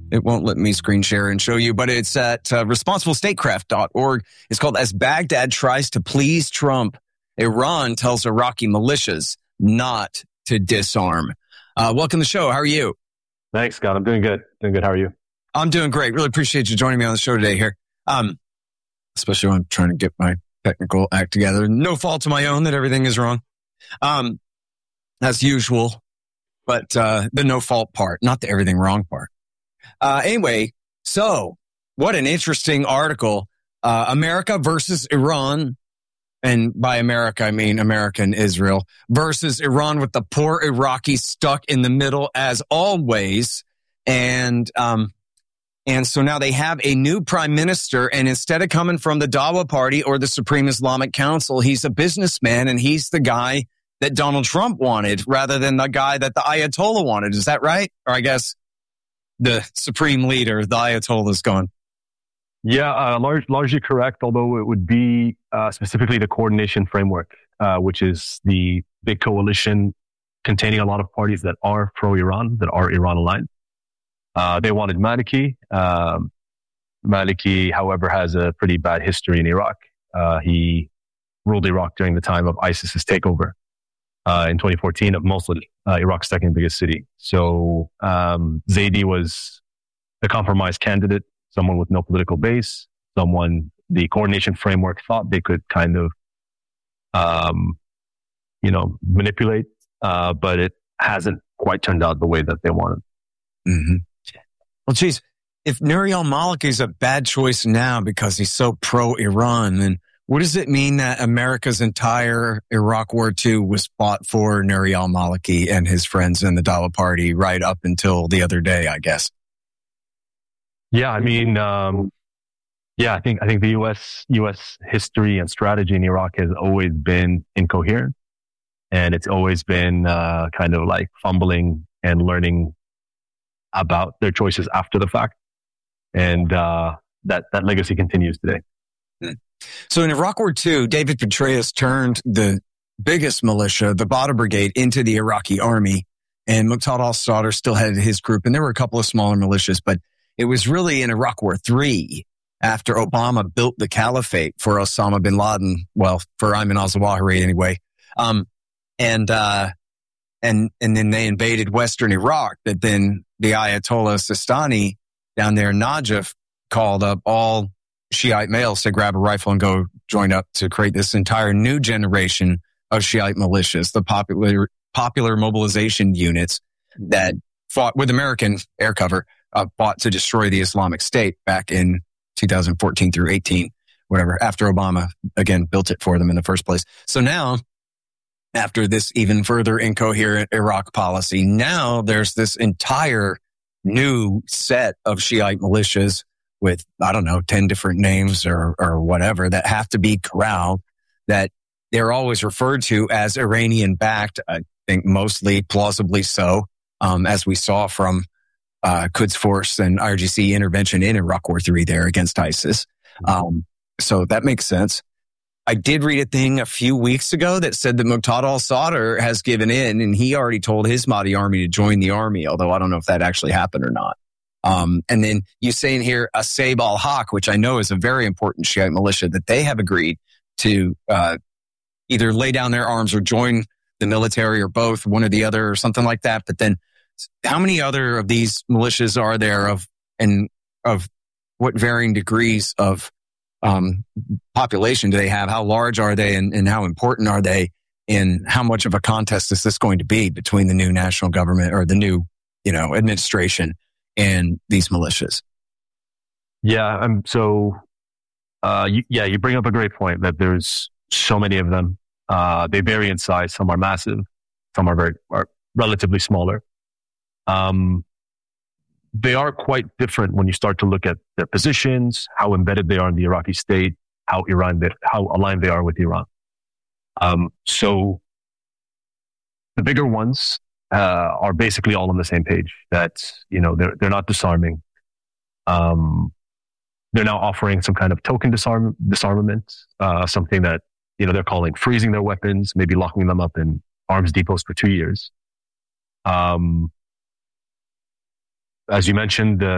It won't let me screen share and show you, but it's at responsiblestatecraft.org. It's called As Baghdad Tries to Please Trump, Iran Tells Iraqi Militias Not to Disarm. Welcome to the show. How are you? Thanks, Scott. I'm doing good. How are you? I'm doing great. Really appreciate you joining me on the show today here. Especially when I'm trying to get my technical act together. No fault of my own that everything is wrong. As usual, but the no fault part, not the everything wrong part. Anyway, so what an interesting article. America versus Iran. And by America, I mean America and Israel versus Iran, with the poor Iraqis stuck in the middle as always. And so now they have a new prime minister, and instead of coming from the Dawa Party or the Supreme Islamic Council, he's a businessman, and he's the guy that Donald Trump wanted rather than the guy that the Ayatollah wanted. Is that right? Or I guess the supreme leader, the Ayatollah, is gone. Yeah, largely correct, although it would be specifically the coordination framework, which is the big coalition containing a lot of parties that are pro-Iran, that are Iran-aligned. They wanted Maliki. Maliki, however, has a pretty bad history in Iraq. He ruled Iraq during the time of ISIS's takeover in 2014 of Mosul, Iraq's second biggest city. So Zaidi was the compromise candidate, someone with no political base, someone the coordination framework thought they could kind of, manipulate, but it hasn't quite turned out the way that they wanted. Mm-hmm. Well, geez, if Nouri al-Maliki is a bad choice now because he's so pro-Iran, then what does it mean that America's entire Iraq War II was fought for Nouri al-Maliki and his friends in the Dawa Party right up until the other day, I guess? Yeah, I mean, I think the U.S. history and strategy in Iraq has always been incoherent, and it's always been kind of like fumbling and learning about their choices after the fact, and that legacy continues today. So in Iraq War II, David Petraeus turned the biggest militia, the Badr Brigade, into the Iraqi army, and Muqtada al-Sadr still had his group, and there were a couple of smaller militias, but it was really in Iraq War III, after Obama built the caliphate for Osama bin Laden, well, for Ayman al-Zawahiri anyway, and then they invaded Western Iraq, that then the Ayatollah Sistani down there in Najaf called up all Shiite males to grab a rifle and go join up to create this entire new generation of Shiite militias, the popular mobilization units that fought with American air cover, fought to destroy the Islamic State back in 2014 through 18, whatever, after Obama, again, built it for them in the first place. So now, after this even further incoherent Iraq policy, now there's this entire new set of Shiite militias with, 10 different names or whatever that have to be corralled, that they're always referred to as Iranian-backed, I think mostly plausibly so, as we saw from Quds Force and IRGC intervention in Iraq War III there against ISIS. So that makes sense. I did read a thing a few weeks ago that said that Muqtada al-Sadr has given in, and he already told his Mahdi army to join the army, although I don't know if that actually happened or not. And then you say in here, Asaib al-Haq, which I know is a very important Shiite militia, that they have agreed to either lay down their arms or join the military or both, one or the other or something like that. But then how many other of these militias are there of what varying degrees of population do they have? How large are they and how important are they? And how much of a contest is this going to be between the new national government or the new, administration and these militias? Yeah. You bring up a great point that there's so many of them. They vary in size. Some are massive. Some are relatively smaller. They are quite different when you start to look at their positions, how embedded they are in the Iraqi state, how aligned they are with Iran. So the bigger ones are basically all on the same page. That they're not disarming. They're now offering some kind of token disarmament, something that they're calling freezing their weapons, maybe locking them up in arms depots for 2 years. As you mentioned,